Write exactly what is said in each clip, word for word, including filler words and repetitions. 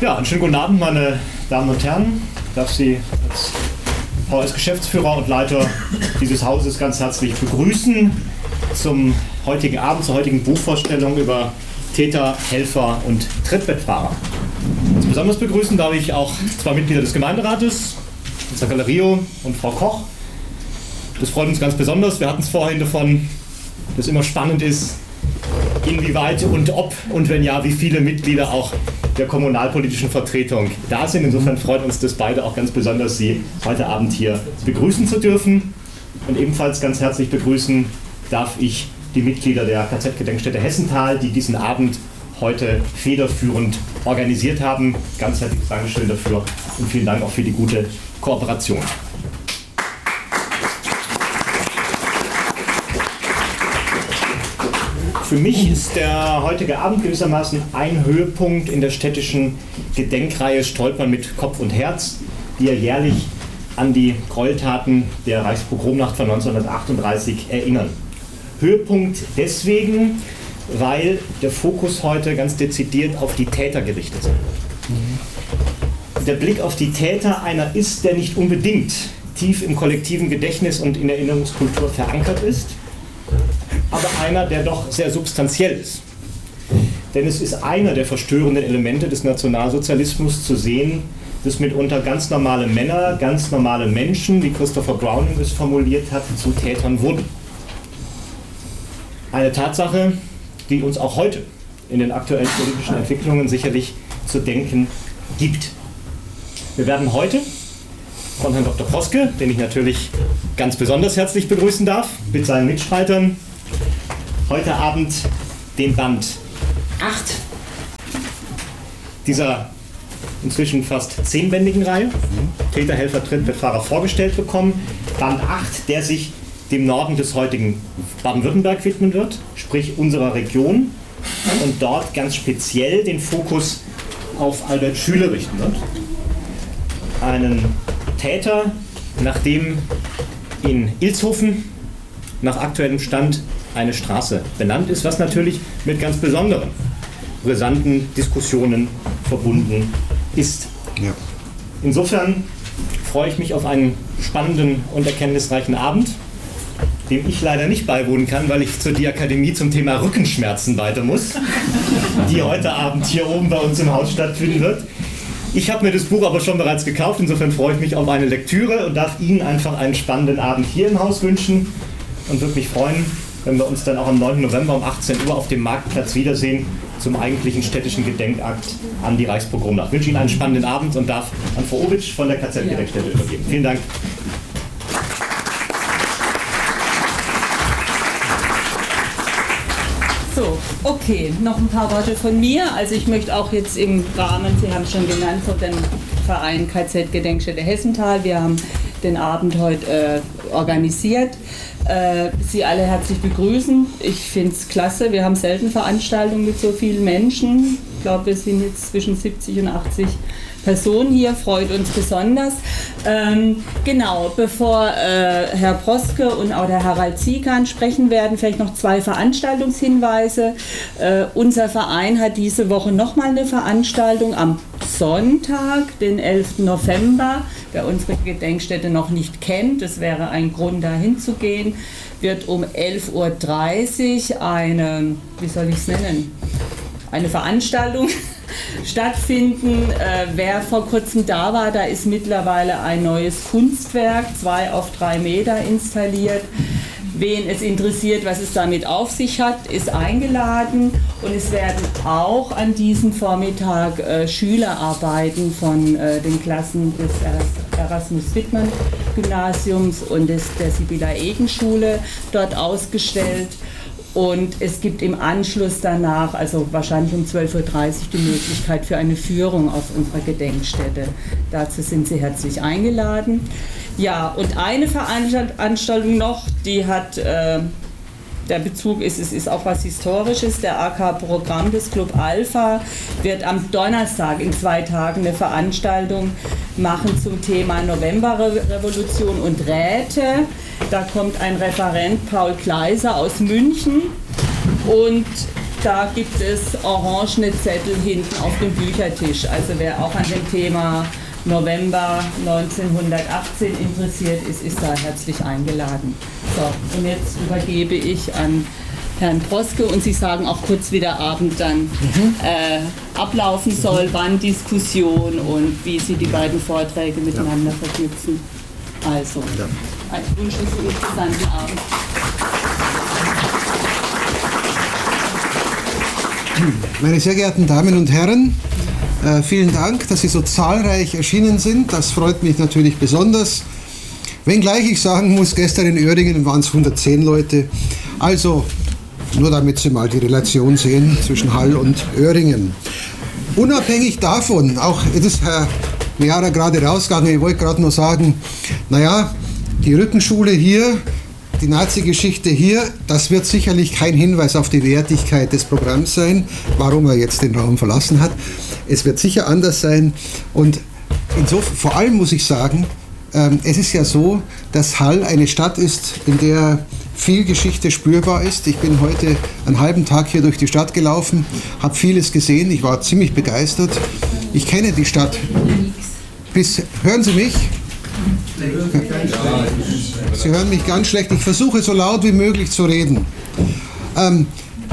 Ja, einen schönen guten Abend, meine Damen und Herren. Ich darf Sie als V S-Geschäftsführer und Leiter dieses Hauses ganz herzlich begrüßen zum heutigen Abend, zur heutigen Buchvorstellung über Täter, Helfer und Trittbettfahrer. Ganz besonders begrüßen darf ich auch zwei Mitglieder des Gemeinderates, Mister Galerio und Frau Koch. Das freut uns ganz besonders. Wir hatten es vorhin davon, dass immer spannend ist, inwieweit und ob und wenn ja, wie viele Mitglieder auch der kommunalpolitischen Vertretung da sind. Insofern freut uns das beide auch ganz besonders, Sie heute Abend hier begrüßen zu dürfen. Und ebenfalls ganz herzlich begrüßen darf ich die Mitglieder der K Z-Gedenkstätte Hessenthal, die diesen Abend heute federführend organisiert haben. Ganz herzliches Dankeschön dafür und vielen Dank auch für die gute Kooperation. Für mich ist der heutige Abend gewissermaßen ein Höhepunkt in der städtischen Gedenkreihe Stolpern mit Kopf und Herz, die ja jährlich an die Gräueltaten der Reichspogromnacht von neunzehnhundertachtunddreißig erinnern. Höhepunkt deswegen, weil der Fokus heute ganz dezidiert auf die Täter gerichtet ist. Der Blick auf die Täter einer ist, der nicht unbedingt tief im kollektiven Gedächtnis und in der Erinnerungskultur verankert ist, aber einer, der doch sehr substanziell ist. Denn es ist einer der verstörenden Elemente des Nationalsozialismus zu sehen, dass mitunter ganz normale Männer, ganz normale Menschen, wie Christopher Browning es formuliert hat, zu Tätern wurden. Eine Tatsache, die uns auch heute in den aktuellen politischen Entwicklungen sicherlich zu denken gibt. Wir werden heute von Herrn Doktor Proske, den ich natürlich ganz besonders herzlich begrüßen darf, mit seinen Mitstreitern, heute Abend den Band acht dieser inzwischen fast zehnbändigen Reihe, Täter, Helfer, Trittbettfahrer, vorgestellt bekommen. Band acht, der sich dem Norden des heutigen Baden-Württemberg widmen wird, sprich unserer Region, und dort ganz speziell den Fokus auf Albert Schüler richten wird. Einen Täter, nachdem in Ilshofen nach aktuellem Stand eine Straße benannt ist, was natürlich mit ganz besonderen, brisanten Diskussionen verbunden ist. Ja. Insofern freue ich mich auf einen spannenden und erkenntnisreichen Abend, dem ich leider nicht beiwohnen kann, weil ich zur Diakademie zum Thema Rückenschmerzen weiter muss, die heute Abend hier oben bei uns im Haus stattfinden wird. Ich habe mir das Buch aber schon bereits gekauft, insofern freue ich mich auf eine Lektüre und darf Ihnen einfach einen spannenden Abend hier im Haus wünschen und würde mich freuen, wenn wir uns dann auch am neunten November um achtzehn Uhr auf dem Marktplatz wiedersehen zum eigentlichen städtischen Gedenkakt an die Reichspogromnacht. Ich wünsche Ihnen einen spannenden Abend und darf an Frau Obitsch von der K Z-Gedenkstätte übergeben. Vielen Dank. So, okay, noch ein paar Worte von mir. Also ich möchte auch jetzt im Rahmen, Sie haben es schon genannt, von dem Verein K Z-Gedenkstätte Hessenthal, wir haben den Abend heute äh, organisiert, äh, Sie alle herzlich begrüßen. Ich finde es klasse, wir haben selten Veranstaltungen mit so vielen Menschen. Ich glaube, wir sind jetzt zwischen siebzig und achtzig Personen hier, freut uns besonders. Ähm, genau, bevor äh, Herr Proske und auch der Harald Ziekan sprechen werden, vielleicht noch zwei Veranstaltungshinweise. Äh, unser Verein hat diese Woche nochmal eine Veranstaltung am Sonntag, den elften November. Wer unsere Gedenkstätte noch nicht kennt, das wäre ein Grund, da hinzugehen, wird um elf Uhr dreißig eine, wie soll ich es nennen, eine Veranstaltung stattfinden. Äh, wer vor kurzem da war, da ist mittlerweile ein neues Kunstwerk, zwei auf drei Meter installiert. Wen es interessiert, was es damit auf sich hat, ist eingeladen. Und es werden auch an diesem Vormittag äh, Schülerarbeiten von äh, den Klassen des Erasmus-Wittmann-Gymnasiums und des, der Sibylla-Egen-Schule dort ausgestellt. Und es gibt im Anschluss danach, also wahrscheinlich um zwölf Uhr dreißig, die Möglichkeit für eine Führung auf unserer Gedenkstätte. Dazu sind Sie herzlich eingeladen. Ja, und eine Veranstaltung noch, die hat, äh, der Bezug ist, es ist auch was Historisches. Der A K-Programm des Club Alpha wird am Donnerstag in zwei Tagen eine Veranstaltung machen zum Thema Novemberrevolution und Räte. Da kommt ein Referent, Paul Kleiser aus München, und da gibt es orangene Zettel hinten auf dem Büchertisch. Also wer auch an dem Thema November neunzehnhundertachtzehn interessiert ist, ist da herzlich eingeladen. So, und jetzt übergebe ich an Herrn Broske und Sie sagen auch kurz, wie der Abend dann mhm. äh, ablaufen soll, mhm. wann Diskussion und wie Sie die beiden Vorträge miteinander ja. verknüpfen. Also, ja. ich wünsche Ihnen einen interessanten Abend. Meine sehr geehrten Damen und Herren, äh, vielen Dank, dass Sie so zahlreich erschienen sind. Das freut mich natürlich besonders. Wenngleich ich sagen muss, gestern in Öhringen waren es hundertzehn Leute. Also, nur damit Sie mal die Relation sehen zwischen Hall und Öhringen. Unabhängig davon, auch das ist Herr Meara gerade rausgegangen, ich wollte gerade nur sagen, naja, die Rückenschule hier, die Nazi-Geschichte hier, das wird sicherlich kein Hinweis auf die Wertigkeit des Programms sein, warum er jetzt den Raum verlassen hat. Es wird sicher anders sein und insofern, vor allem muss ich sagen, ähm, es ist ja so, dass Hall eine Stadt ist, in der viel Geschichte spürbar ist. Ich bin heute einen halben Tag hier durch die Stadt gelaufen, habe vieles gesehen, ich war ziemlich begeistert. Ich kenne die Stadt. Bis, hören Sie mich? Sie hören mich ganz schlecht. Ich versuche so laut wie möglich zu reden. Ähm,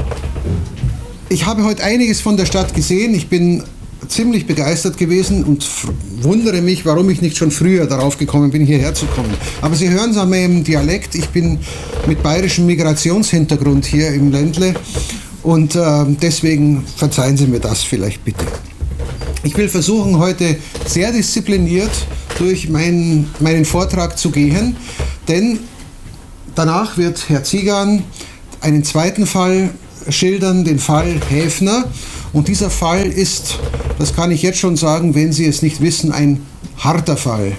ich habe heute einiges von der Stadt gesehen. Ich bin ziemlich begeistert gewesen und wundere mich, warum ich nicht schon früher darauf gekommen bin, hierher zu kommen. Aber Sie hören es an meinem Dialekt. Ich bin mit bayerischem Migrationshintergrund hier im Ländle und äh, deswegen verzeihen Sie mir das vielleicht bitte. Ich will versuchen, heute sehr diszipliniert durch meinen, meinen Vortrag zu gehen, denn danach wird Herr Ziegan einen zweiten Fall schildern, den Fall Häfner. Und dieser Fall ist, das kann ich jetzt schon sagen, wenn Sie es nicht wissen, ein harter Fall.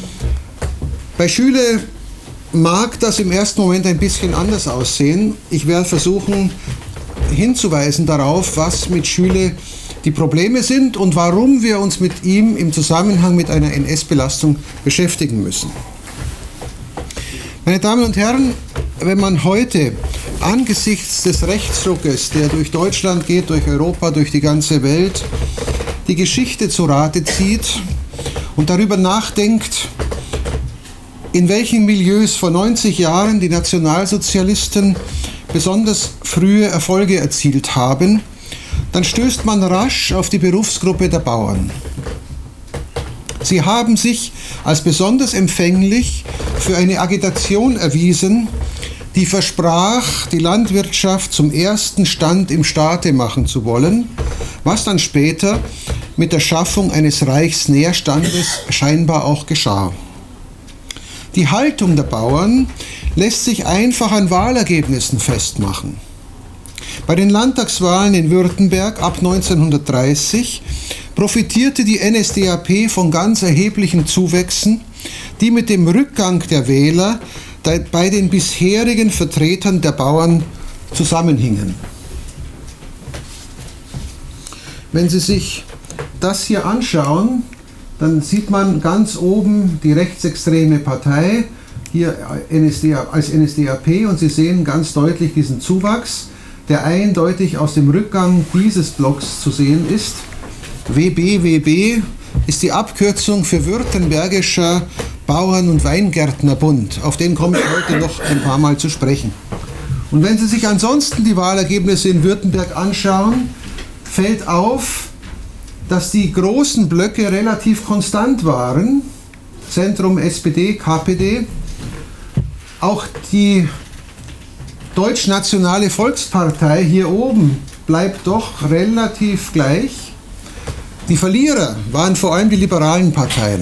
Bei Schüle mag das im ersten Moment ein bisschen anders aussehen. Ich werde versuchen hinzuweisen darauf, was mit Schüle die Probleme sind und warum wir uns mit ihm im Zusammenhang mit einer N S-Belastung beschäftigen müssen. Meine Damen und Herren, wenn man heute angesichts des Rechtsruckes, der durch Deutschland geht, durch Europa, durch die ganze Welt, die Geschichte zu Rate zieht und darüber nachdenkt, in welchen Milieus vor neunzig Jahren die Nationalsozialisten besonders frühe Erfolge erzielt haben, dann stößt man rasch auf die Berufsgruppe der Bauern. Sie haben sich als besonders empfänglich für eine Agitation erwiesen, die versprach, die Landwirtschaft zum ersten Stand im Staate machen zu wollen, was dann später mit der Schaffung eines Reichsnährstandes scheinbar auch geschah. Die Haltung der Bauern lässt sich einfach an Wahlergebnissen festmachen. Bei den Landtagswahlen in Württemberg ab neunzehnhundertdreißig profitierte die N S D A P von ganz erheblichen Zuwächsen, die mit dem Rückgang der Wähler bei den bisherigen Vertretern der Bauern zusammenhingen. Wenn Sie sich das hier anschauen, dann sieht man ganz oben die rechtsextreme Partei, hier als N S D A P, und Sie sehen ganz deutlich diesen Zuwachs, der eindeutig aus dem Rückgang dieses Blocks zu sehen ist. W B W B ist die Abkürzung für Württembergischer Bauern- und Weingärtnerbund. Auf den komme ich heute noch ein paar Mal zu sprechen. Und wenn Sie sich ansonsten die Wahlergebnisse in Württemberg anschauen, fällt auf, dass die großen Blöcke relativ konstant waren. Zentrum, S P D, K P D. Auch die Deutschnationale Volkspartei hier oben bleibt doch relativ gleich. Die Verlierer waren vor allem die liberalen Parteien.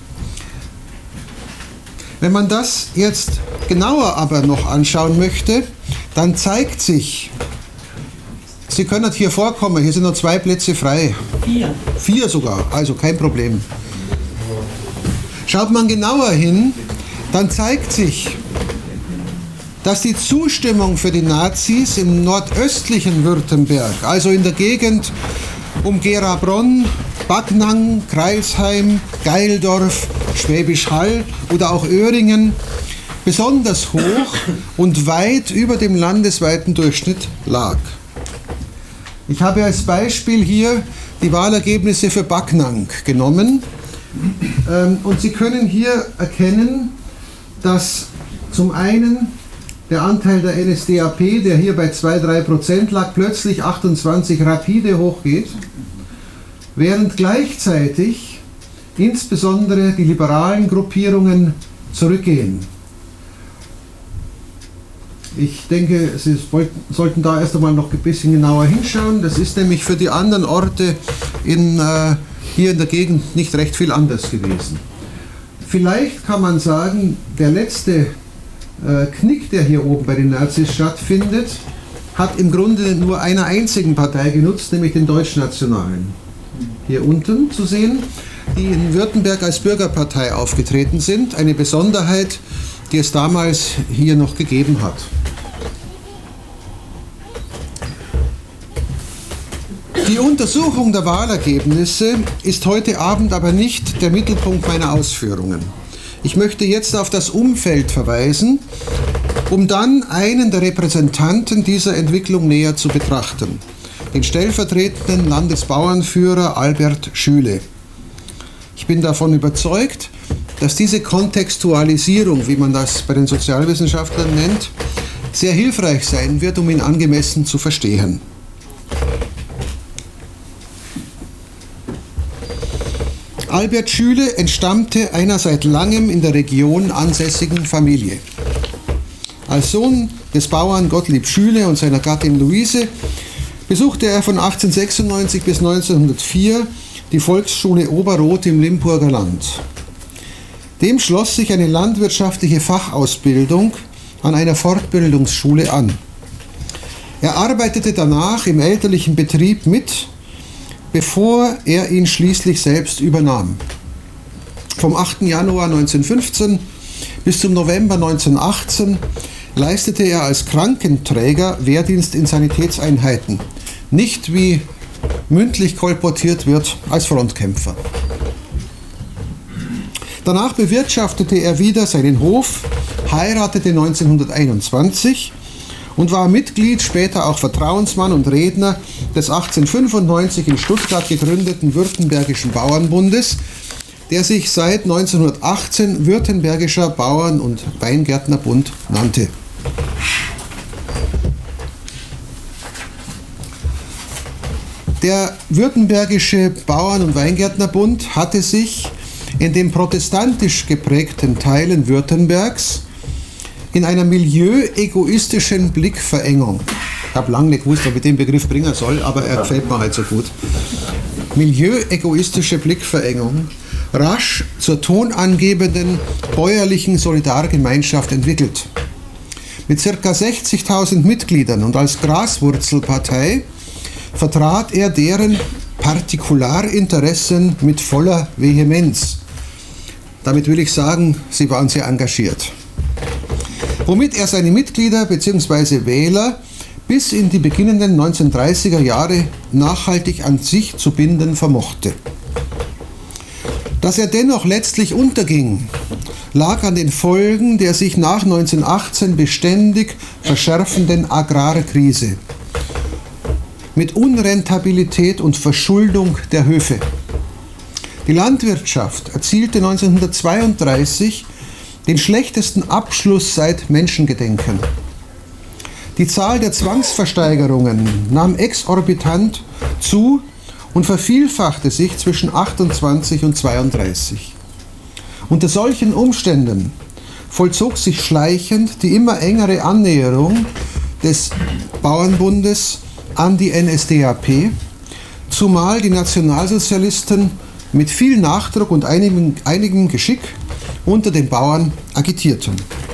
Wenn man das jetzt genauer aber noch anschauen möchte, dann zeigt sich, Sie können hier vorkommen, hier sind nur zwei Plätze frei. Vier. Vier sogar, also kein Problem. Schaut man genauer hin, dann zeigt sich, dass die Zustimmung für die Nazis im nordöstlichen Württemberg, also in der Gegend um Gera-Bronn, Backnang, Kreilsheim, Geildorf, Schwäbisch Hall oder auch Öhringen, besonders hoch und weit über dem landesweiten Durchschnitt lag. Ich habe als Beispiel hier die Wahlergebnisse für Backnang genommen. Und Sie können hier erkennen, dass zum einen der Anteil der N S D A P, der hier bei zwei bis drei Prozent lag, plötzlich achtundzwanzig rapide hochgeht, während gleichzeitig insbesondere die liberalen Gruppierungen zurückgehen. Ich denke, Sie sollten da erst einmal noch ein bisschen genauer hinschauen. Das ist nämlich für die anderen Orte in, äh, hier in der Gegend nicht recht viel anders gewesen. Vielleicht kann man sagen, der letzte äh, Knick, der hier oben bei den Nazis stattfindet, hat im Grunde nur einer einzigen Partei genutzt, nämlich den Deutschnationalen. Hier unten zu sehen, die in Württemberg als Bürgerpartei aufgetreten sind. Eine Besonderheit, die es damals hier noch gegeben hat. Die Untersuchung der Wahlergebnisse ist heute Abend aber nicht der Mittelpunkt meiner Ausführungen. Ich möchte jetzt auf das Umfeld verweisen, um dann einen der Repräsentanten dieser Entwicklung näher zu betrachten, den stellvertretenden Landesbauernführer Albert Schüle. Ich bin davon überzeugt, dass diese Kontextualisierung, wie man das bei den Sozialwissenschaftlern nennt, sehr hilfreich sein wird, um ihn angemessen zu verstehen. Albert Schüle entstammte einer seit langem in der Region ansässigen Familie. Als Sohn des Bauern Gottlieb Schüle und seiner Gattin Luise besuchte er von achtzehnhundertsechsundneunzig bis neunzehnhundertvier die Volksschule Oberroth im Limburger Land. Dem schloss sich eine landwirtschaftliche Fachausbildung an einer Fortbildungsschule an. Er arbeitete danach im elterlichen Betrieb mit, bevor er ihn schließlich selbst übernahm. Vom achten Januar neunzehnhundertfünfzehn bis zum November neunzehnhundertachtzehn leistete er als Krankenträger Wehrdienst in Sanitätseinheiten, nicht wie mündlich kolportiert wird, als Frontkämpfer. Danach bewirtschaftete er wieder seinen Hof, heiratete neunzehnhunderteinundzwanzig und war Mitglied, später auch Vertrauensmann und Redner des achtzehnhundertfünfundneunzig in Stuttgart gegründeten Württembergischen Bauernbundes, der sich seit neunzehnhundertachtzehn Württembergischer Bauern- und Weingärtnerbund nannte. Der Württembergische Bauern- und Weingärtnerbund hatte sich in den protestantisch geprägten Teilen Württembergs in einer milieuegoistischen Blickverengung. Ich habe lange nicht gewusst, ob ich den Begriff bringen soll, aber er gefällt mir halt so gut. Milieuegoistische Blickverengung rasch zur tonangebenden bäuerlichen Solidargemeinschaft entwickelt. Mit ca. sechzigtausend Mitgliedern und als Graswurzelpartei vertrat er deren Partikularinteressen mit voller Vehemenz. Damit will ich sagen, sie waren sehr engagiert. Womit er seine Mitglieder bzw. Wähler bis in die beginnenden neunzehnhundertdreißiger Jahre nachhaltig an sich zu binden vermochte. Dass er dennoch letztlich unterging, lag an den Folgen der sich nach neunzehnhundertachtzehn beständig verschärfenden Agrarkrise mit Unrentabilität und Verschuldung der Höfe. Die Landwirtschaft erzielte neunzehnhundertzweiunddreißig den schlechtesten Abschluss seit Menschengedenken. Die Zahl der Zwangsversteigerungen nahm exorbitant zu und vervielfachte sich zwischen achtundzwanzig und zweiunddreißig. Unter solchen Umständen vollzog sich schleichend die immer engere Annäherung des Bauernbundes an die N S D A P, zumal die Nationalsozialisten mit viel Nachdruck und einigem, einigem Geschick unter den Bauern agitierten.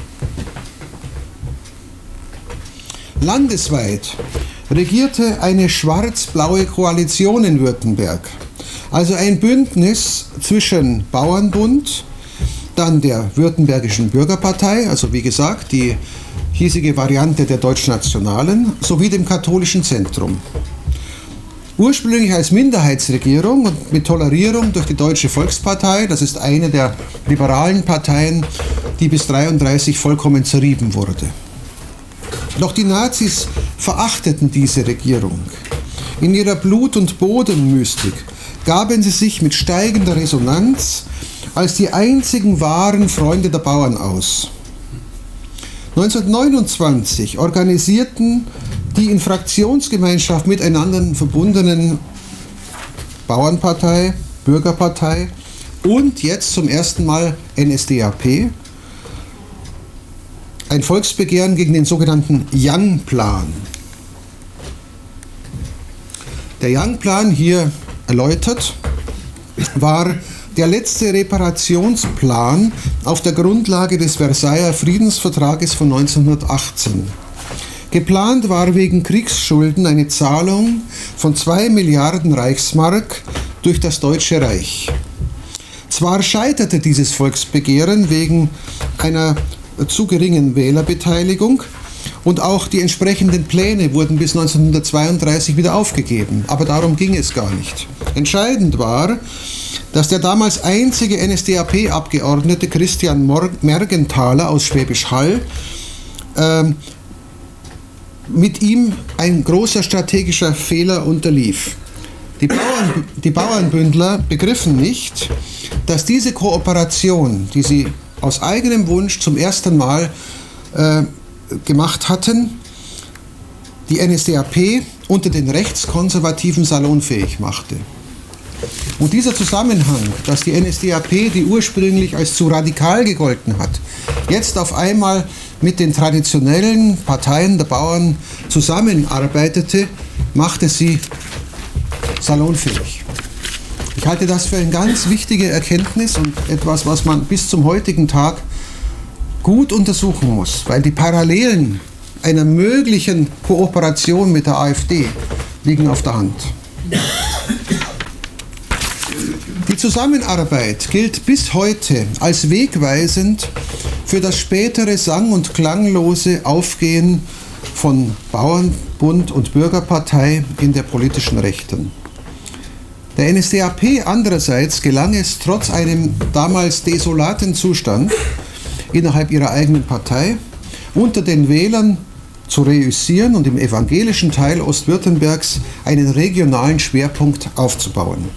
Landesweit regierte eine schwarz-blaue Koalition in Württemberg, also ein Bündnis zwischen Bauernbund, dann der Württembergischen Bürgerpartei, also wie gesagt die hiesige Variante der Deutschnationalen, sowie dem katholischen Zentrum. Ursprünglich als Minderheitsregierung und mit Tolerierung durch die Deutsche Volkspartei, das ist eine der liberalen Parteien, die bis neunzehnhundertdreiunddreißig vollkommen zerrieben wurde. Doch die Nazis verachteten diese Regierung. in ihrer Blut- und Bodenmystik gaben sie sich mit steigender Resonanz als die einzigen wahren Freunde der Bauern aus. neunzehnhundertneunundzwanzig organisierten die in Fraktionsgemeinschaft miteinander verbundenen Bauernpartei, Bürgerpartei und jetzt zum ersten Mal N S D A P ein Volksbegehren gegen den sogenannten Young-Plan. Der Young-Plan, hier erläutert, war der letzte Reparationsplan auf der Grundlage des Versailler Friedensvertrages von neunzehnhundertachtzehn. Geplant war wegen Kriegsschulden eine Zahlung von zwei Milliarden Reichsmark durch das Deutsche Reich. Zwar scheiterte dieses Volksbegehren wegen einer zu geringen Wählerbeteiligung und auch die entsprechenden Pläne wurden bis neunzehnhundertzweiunddreißig wieder aufgegeben, aber darum ging es gar nicht. Entscheidend war, dass der damals einzige N S D A P-Abgeordnete Christian Mergenthaler aus Schwäbisch Hall äh, mit ihm ein großer strategischer Fehler unterlief. Die, Bauern, die Bauernbündler begriffen nicht, dass diese Kooperation, die sie aus eigenem Wunsch zum ersten Mal äh, gemacht hatten, die N S D A P unter den Rechtskonservativen salonfähig machte. Und dieser Zusammenhang, dass die N S D A P, die ursprünglich als zu radikal gegolten hat, jetzt auf einmal mit den traditionellen Parteien der Bauern zusammenarbeitete, machte sie salonfähig. Ich halte das für eine ganz wichtige Erkenntnis und etwas, was man bis zum heutigen Tag gut untersuchen muss, weil die Parallelen einer möglichen Kooperation mit der AfD liegen auf der Hand. Die Zusammenarbeit gilt bis heute als wegweisend für das spätere sang- und klanglose Aufgehen von Bauernbund und Bürgerpartei in der politischen Rechten. Der N S D A P andererseits gelang es trotz einem damals desolaten Zustand innerhalb ihrer eigenen Partei unter den Wählern zu reüssieren und im evangelischen Teil Ostwürttembergs einen regionalen Schwerpunkt aufzubauen.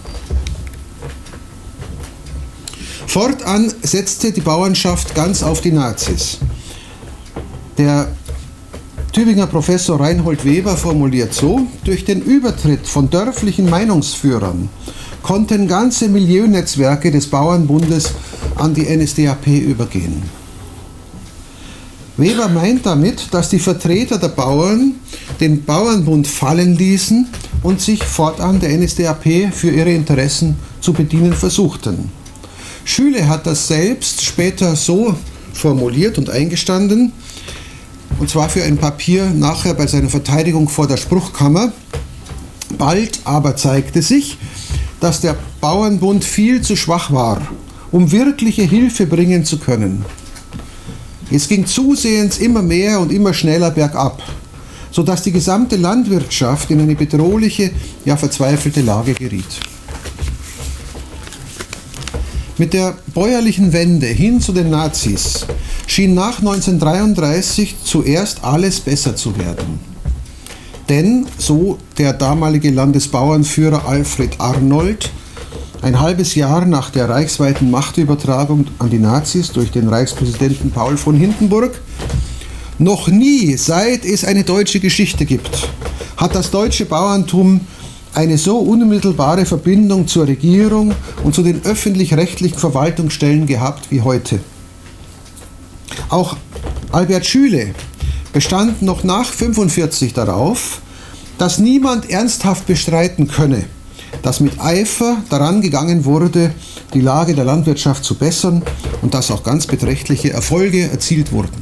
Fortan setzte die Bauernschaft ganz auf die Nazis. Der Tübinger Professor Reinhold Weber formuliert so: Durch den Übertritt von dörflichen Meinungsführern konnten ganze Milieunetzwerke des Bauernbundes an die N S D A P übergehen. Weber meint damit, dass die Vertreter der Bauern den Bauernbund fallen ließen und sich fortan der N S D A P für ihre Interessen zu bedienen versuchten. Schüle hat das selbst später so formuliert und eingestanden, und zwar für ein Papier nachher bei seiner Verteidigung vor der Spruchkammer. Bald aber zeigte sich, dass der Bauernbund viel zu schwach war, um wirkliche Hilfe bringen zu können. Es ging zusehends immer mehr und immer schneller bergab, sodass die gesamte Landwirtschaft in eine bedrohliche, ja verzweifelte Lage geriet. Mit der bäuerlichen Wende hin zu den Nazis schien nach neunzehnhundertdreiunddreißig zuerst alles besser zu werden. Denn, so der damalige Landesbauernführer Alfred Arnold, ein halbes Jahr nach der reichsweiten Machtübertragung an die Nazis durch den Reichspräsidenten Paul von Hindenburg: Noch nie, seit es eine deutsche Geschichte gibt, hat das deutsche Bauerntum eine so unmittelbare Verbindung zur Regierung und zu den öffentlich-rechtlichen Verwaltungsstellen gehabt wie heute. Auch Albert Schüle bestand noch nach neunzehnhundertfünfundvierzig darauf, dass niemand ernsthaft bestreiten könne, dass mit Eifer daran gegangen wurde, die Lage der Landwirtschaft zu bessern und dass auch ganz beträchtliche Erfolge erzielt wurden.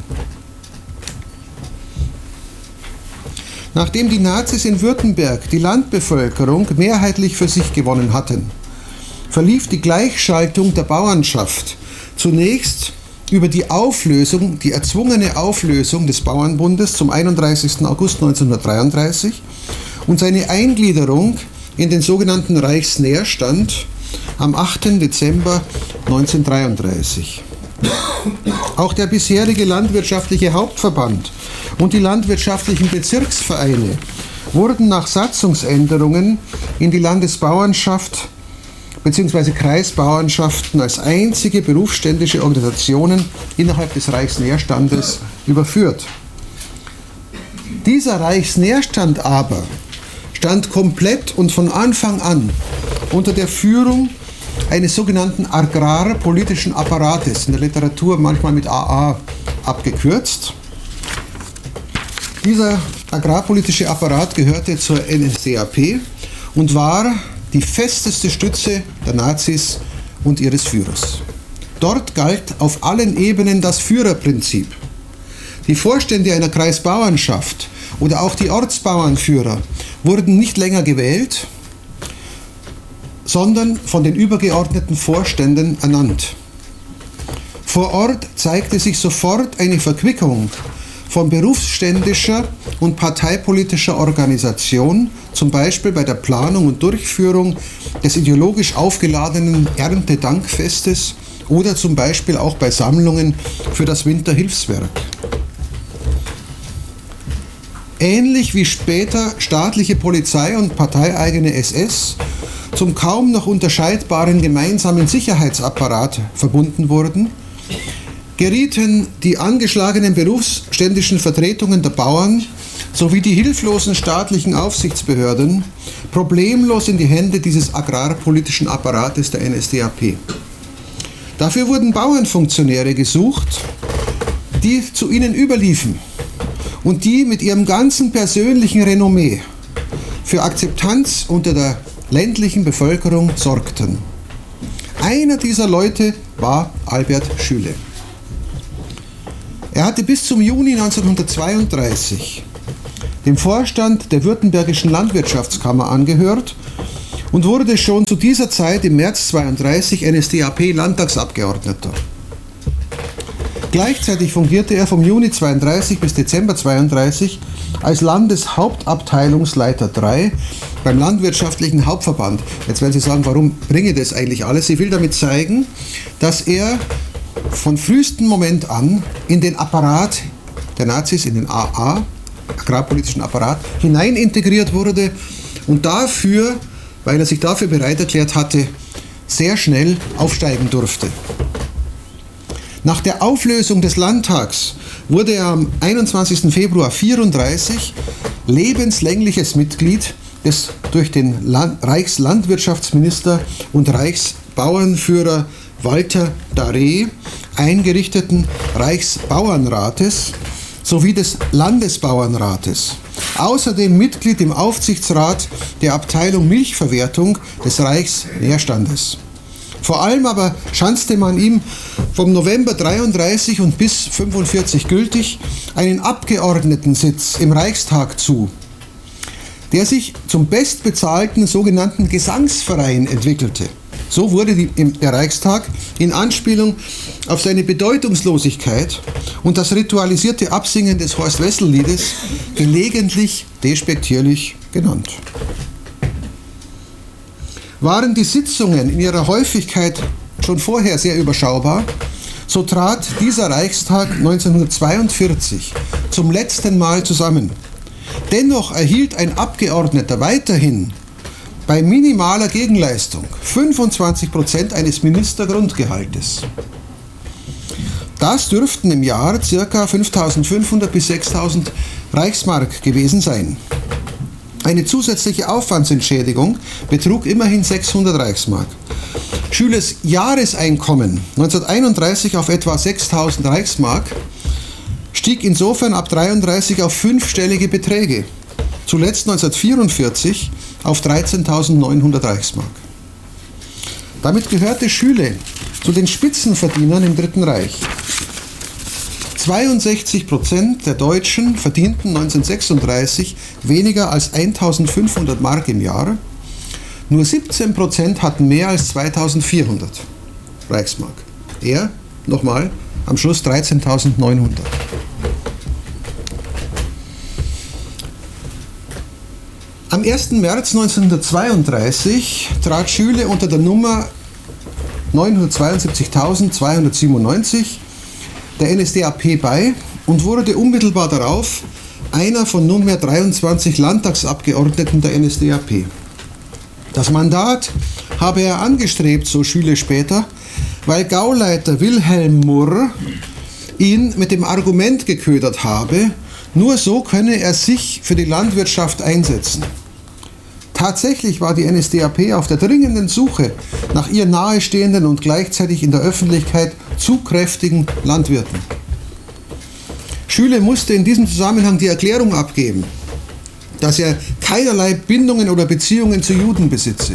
Nachdem die Nazis in Württemberg die Landbevölkerung mehrheitlich für sich gewonnen hatten, verlief die Gleichschaltung der Bauernschaft zunächst über die Auflösung, die erzwungene Auflösung des Bauernbundes zum einunddreißigsten August neunzehnhundertdreiunddreißig und seine Eingliederung in den sogenannten Reichsnährstand am achten Dezember neunzehnhundertdreiunddreißig. Auch der bisherige landwirtschaftliche Hauptverband und die landwirtschaftlichen Bezirksvereine wurden nach Satzungsänderungen in die Landesbauernschaft bzw. Kreisbauernschaften als einzige berufsständische Organisationen innerhalb des Reichsnährstandes überführt. Dieser Reichsnährstand aber stand komplett und von Anfang an unter der Führung eines sogenannten agrarpolitischen Apparates, in der Literatur manchmal mit A A abgekürzt. Dieser agrarpolitische Apparat gehörte zur N S D A P und war die festeste Stütze der Nazis und ihres Führers. Dort galt auf allen Ebenen das Führerprinzip. Die Vorstände einer Kreisbauernschaft oder auch die Ortsbauernführer wurden nicht länger gewählt, sondern von den übergeordneten Vorständen ernannt. Vor Ort zeigte sich sofort eine Verquickung von berufsständischer und parteipolitischer Organisation, zum Beispiel bei der Planung und Durchführung des ideologisch aufgeladenen Erntedankfestes oder zum Beispiel auch bei Sammlungen für das Winterhilfswerk. Ähnlich wie später staatliche Polizei und parteieigene S S zum kaum noch unterscheidbaren gemeinsamen Sicherheitsapparat verbunden wurden, gerieten die angeschlagenen berufsständischen Vertretungen der Bauern sowie die hilflosen staatlichen Aufsichtsbehörden problemlos in die Hände dieses agrarpolitischen Apparates der N S D A P. Dafür wurden Bauernfunktionäre gesucht, die zu ihnen überliefen und die mit ihrem ganzen persönlichen Renommee für Akzeptanz unter der ländlichen Bevölkerung sorgten. Einer dieser Leute war Albert Schüle. Er hatte bis zum Juni neunzehnhundertzweiunddreißig dem Vorstand der Württembergischen Landwirtschaftskammer angehört und wurde schon zu dieser Zeit im März neunzehnhundertzweiunddreißig N S D A P-Landtagsabgeordneter. Gleichzeitig fungierte er vom Juni zweiunddreißig bis Dezember zweiunddreißig als Landeshauptabteilungsleiter drei beim Landwirtschaftlichen Hauptverband. Jetzt werden Sie sagen, warum bringe ich das eigentlich alles? Ich will damit zeigen, dass er von frühestem Moment an in den Apparat der Nazis, in den A A, agrarpolitischen Apparat, hinein integriert wurde und dafür, weil er sich dafür bereit erklärt hatte, sehr schnell aufsteigen durfte. Nach der Auflösung des Landtags wurde er am einundzwanzigsten Februar neunzehnhundertvierunddreißig lebenslängliches Mitglied des durch den Land- Reichslandwirtschaftsminister und Reichsbauernführer Walter Darré eingerichteten Reichsbauernrates sowie des Landesbauernrates. Außerdem Mitglied im Aufsichtsrat der Abteilung Milchverwertung des Reichsnährstandes. Vor allem aber schanzte man ihm vom November dreiunddreißig und bis fünfundvierzig gültig einen Abgeordnetensitz im Reichstag zu, der sich zum bestbezahlten sogenannten Gesangsverein entwickelte. So wurde die, der Reichstag in Anspielung auf seine Bedeutungslosigkeit und das ritualisierte Absingen des Horst-Wessel-Liedes gelegentlich despektierlich genannt. Waren die Sitzungen in ihrer Häufigkeit schon vorher sehr überschaubar, so trat dieser Reichstag neunzehnhundertzweiundvierzig zum letzten Mal zusammen. Dennoch erhielt ein Abgeordneter weiterhin bei minimaler Gegenleistung fünfundzwanzig Prozent eines Ministergrundgehaltes. Das dürften im Jahr ca. fünftausendfünfhundert bis sechstausend Reichsmark gewesen sein. Eine zusätzliche Aufwandsentschädigung betrug immerhin sechshundert Reichsmark. Schüles Jahreseinkommen neunzehnhunderteinunddreißig auf etwa sechstausend Reichsmark stieg insofern ab dreiunddreißig auf fünfstellige Beträge, zuletzt neunzehnhundertvierundvierzig auf dreizehntausendneunhundert Reichsmark. Damit gehörte Schüle zu den Spitzenverdienern im Dritten Reich. zweiundsechzig Prozent der Deutschen verdienten neunzehnhundertsechsunddreißig weniger als eintausendfünfhundert Mark im Jahr, nur siebzehn Prozent hatten mehr als zweitausendvierhundert Reichsmark. Er, nochmal, am Schluss dreizehntausendneunhundert. Am ersten März neunzehnhundertzweiunddreißig trat Schüle unter der Nummer neunhundertzweiundsiebzigtausendzweihundertsiebenundneunzig der N S D A P bei und wurde unmittelbar darauf einer von nunmehr dreiundzwanzig Landtagsabgeordneten der N S D A P. Das Mandat habe er angestrebt, so Schüle später, weil Gauleiter Wilhelm Murr ihn mit dem Argument geködert habe, nur so könne er sich für die Landwirtschaft einsetzen. Tatsächlich war die N S D A P auf der dringenden Suche nach ihr nahestehenden und gleichzeitig in der Öffentlichkeit zu kräftigen Landwirten. Schüle musste in diesem Zusammenhang die Erklärung abgeben, dass er keinerlei Bindungen oder Beziehungen zu Juden besitze.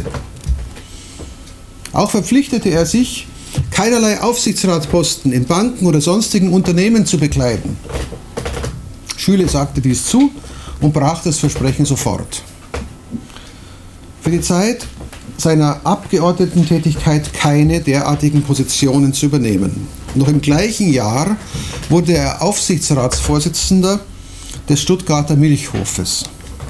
Auch verpflichtete er sich, keinerlei Aufsichtsratsposten in Banken oder sonstigen Unternehmen zu bekleiden. Schüle sagte dies zu und brach das Versprechen sofort. Für die Zeit seiner Abgeordnetentätigkeit keine derartigen Positionen zu übernehmen. Noch im gleichen Jahr wurde er Aufsichtsratsvorsitzender des Stuttgarter Milchhofes.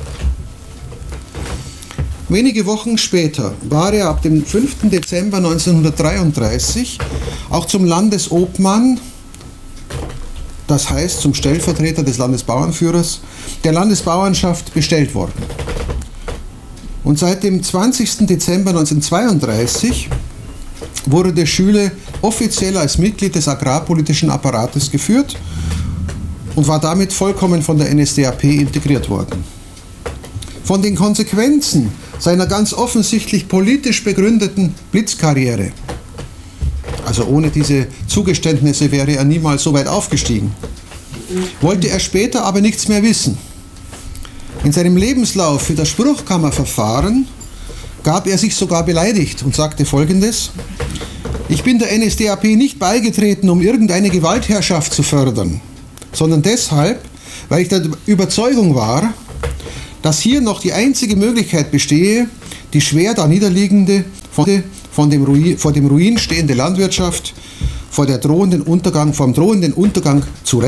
Wenige Wochen später war er ab dem fünften Dezember neunzehnhundertdreiunddreißig auch zum Landesobmann, das heißt zum Stellvertreter des Landesbauernführers, der Landesbauernschaft bestellt worden. Und seit dem zwanzigsten Dezember neunzehnhundertzweiunddreißig wurde der Schüle offiziell als Mitglied des agrarpolitischen Apparates geführt und war damit vollkommen von der N S D A P integriert worden. Von den Konsequenzen seiner ganz offensichtlich politisch begründeten Blitzkarriere, also ohne diese Zugeständnisse wäre er niemals so weit aufgestiegen, wollte er später aber nichts mehr wissen. In seinem Lebenslauf für das Spruchkammerverfahren gab er sich sogar beleidigt und sagte Folgendes: Ich bin der N S D A P nicht beigetreten, um irgendeine Gewaltherrschaft zu fördern, sondern deshalb, weil ich der Überzeugung war, dass hier noch die einzige Möglichkeit bestehe, die schwer da niederliegende, von dem Ruin, vor dem Ruin stehende Landwirtschaft vor der drohenden Untergang, vom drohenden Untergang zu retten.